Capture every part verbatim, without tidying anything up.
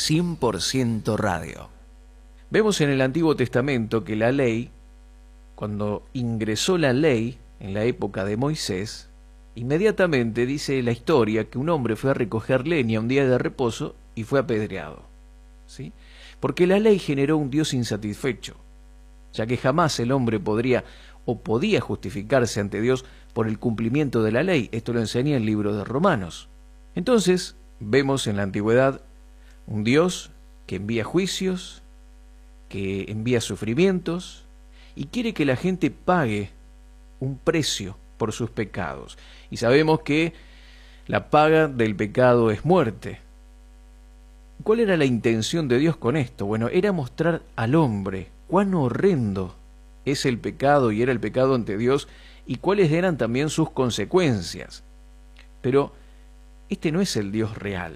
cien por ciento Radio. Vemos en el Antiguo Testamento que la ley, cuando ingresó la ley en la época de Moisés, inmediatamente dice la historia que un hombre fue a recoger leña un día de reposo y fue apedreado, ¿sí? Porque la ley generó un Dios insatisfecho, ya que jamás el hombre podría o podía justificarse ante Dios por el cumplimiento de la ley. Esto lo enseña el libro de Romanos. Entonces, vemos en la antigüedad un Dios que envía juicios, que envía sufrimientos y quiere que la gente pague un precio por sus pecados. Y sabemos que la paga del pecado es muerte. ¿Cuál era la intención de Dios con esto? Bueno, era mostrar al hombre cuán horrendo es el pecado y era el pecado ante Dios y cuáles eran también sus consecuencias. Pero este no es el Dios real.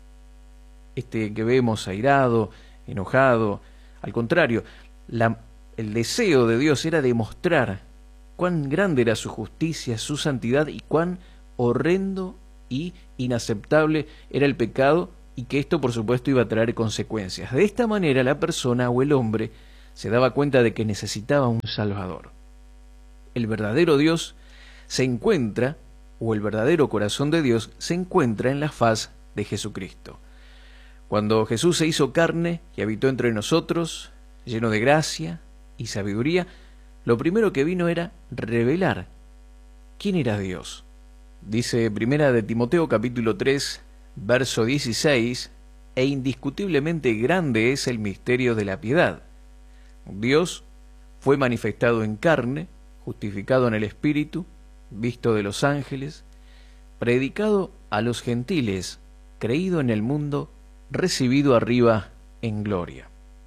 Este que vemos airado, enojado. Al contrario, la, el deseo de Dios era demostrar cuán grande era su justicia, su santidad y cuán horrendo y inaceptable era el pecado y que esto por supuesto iba a traer consecuencias. De esta manera la persona o el hombre se daba cuenta de que necesitaba un Salvador. El verdadero Dios se encuentra, o el verdadero corazón de Dios se encuentra en la faz de Jesucristo. Cuando Jesús se hizo carne y habitó entre nosotros, lleno de gracia y sabiduría, lo primero que vino era revelar quién era Dios. Dice Primera de Timoteo capítulo tres, verso dieciséis, e indiscutiblemente grande es el misterio de la piedad. Dios fue manifestado en carne, justificado en el Espíritu, visto de los ángeles, predicado a los gentiles, creído en el mundo, recibido arriba en gloria.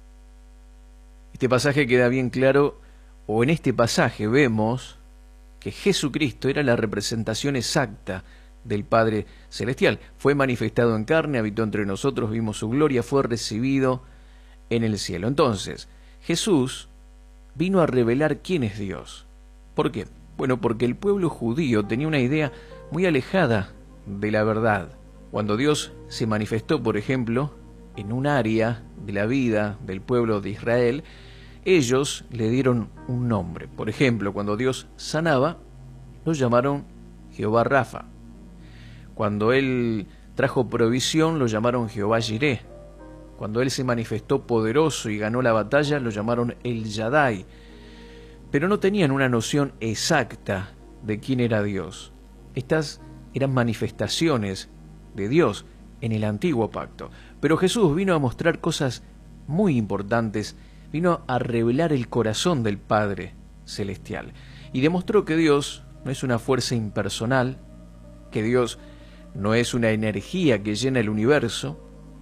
Este pasaje queda bien claro, o en este pasaje vemos que Jesucristo era la representación exacta del Padre Celestial. Fue manifestado en carne, habitó entre nosotros, vimos su gloria, fue recibido en el cielo. Entonces, Jesús vino a revelar quién es Dios. ¿Por qué? Bueno, porque el pueblo judío tenía una idea muy alejada de la verdad. Cuando Dios se manifestó, por ejemplo, en un área de la vida del pueblo de Israel, ellos le dieron un nombre. Por ejemplo, cuando Dios sanaba, lo llamaron Jehová Rafa. Cuando Él trajo provisión, lo llamaron Jehová Jireh. Cuando Él se manifestó poderoso y ganó la batalla, lo llamaron El Shaddai. Pero no tenían una noción exacta de quién era Dios. Estas eran manifestaciones de Dios en el antiguo pacto. Pero Jesús vino a mostrar cosas muy importantes, vino a revelar el corazón del Padre Celestial. Y demostró que Dios no es una fuerza impersonal, que Dios no es una energía que llena el universo,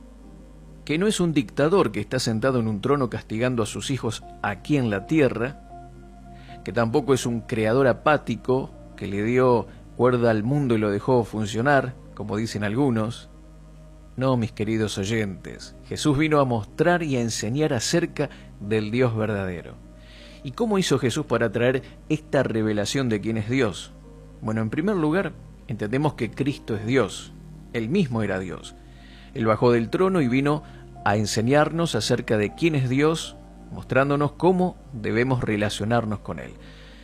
que no es un dictador que está sentado en un trono castigando a sus hijos aquí en la tierra, que tampoco es un creador apático que le dio cuerda al mundo y lo dejó funcionar, como dicen algunos. No, mis queridos oyentes, Jesús vino a mostrar y a enseñar acerca del Dios verdadero. ¿Y cómo hizo Jesús para traer esta revelación de quién es Dios? Bueno, en primer lugar, entendemos que Cristo es Dios. Él mismo era Dios. Él bajó del trono y vino a enseñarnos acerca de quién es Dios, mostrándonos cómo debemos relacionarnos con Él.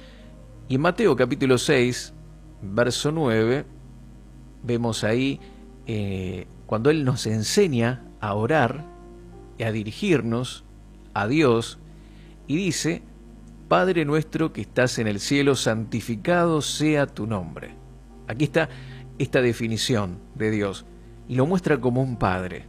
Y en Mateo capítulo seis, verso nueve, vemos ahí eh, cuando Él nos enseña a orar y a dirigirnos a Dios, y dice: Padre nuestro que estás en el cielo, santificado sea tu nombre. Aquí está esta definición de Dios, y lo muestra como un Padre.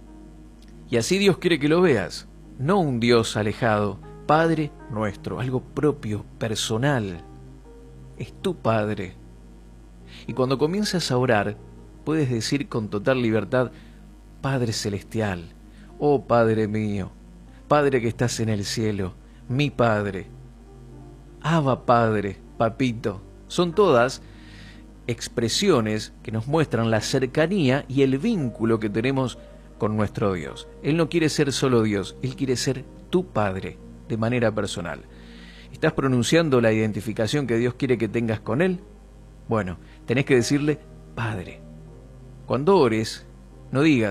Y así Dios quiere que lo veas, no un Dios alejado, Padre nuestro, algo propio, personal. Es tu Padre. Y cuando comienzas a orar, puedes decir con total libertad: Padre Celestial, oh Padre mío, Padre que estás en el cielo, mi Padre. Abba Padre, Papito. Son todas expresiones que nos muestran la cercanía y el vínculo que tenemos con nuestro Dios. Él no quiere ser solo Dios, Él quiere ser tu Padre de manera personal. ¿Estás pronunciando la identificación que Dios quiere que tengas con Él? Bueno, tenés que decirle Padre. Cuando ores, no digas: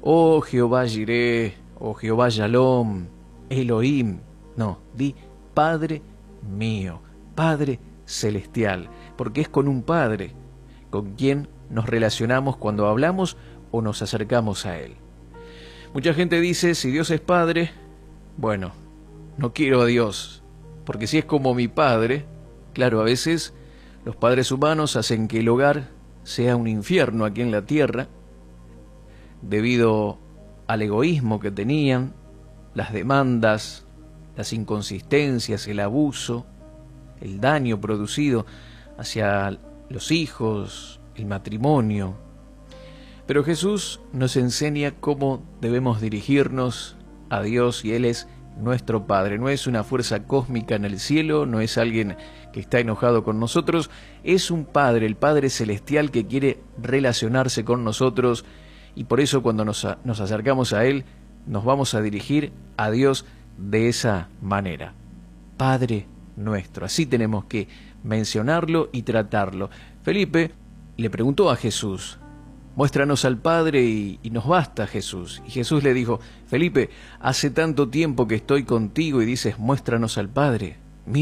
oh Jehová Jireh, oh Jehová Shalom, Elohim. No, di Padre mío, Padre celestial, porque es con un Padre con quien nos relacionamos cuando hablamos o nos acercamos a Él. Mucha gente dice, si Dios es Padre, bueno, no quiero a Dios, porque si es como mi Padre, claro, a veces los padres humanos hacen que el hogar sea un infierno aquí en la tierra, debido al egoísmo que tenían, las demandas, las inconsistencias, el abuso, el daño producido hacia los hijos, el matrimonio. Pero Jesús nos enseña cómo debemos dirigirnos a Dios y Él es nuestro Padre. No es una fuerza cósmica en el cielo, no es alguien que está enojado con nosotros, es un Padre, el Padre celestial que quiere relacionarse con nosotros y por eso cuando nos, nos acercamos a Él nos vamos a dirigir a Dios de esa manera. Padre nuestro, así tenemos que mencionarlo y tratarlo. Felipe le preguntó a Jesús, muéstranos al Padre y, y nos basta, Jesús. Y Jesús le dijo, Felipe, hace tanto tiempo que estoy contigo y dices, muéstranos al Padre.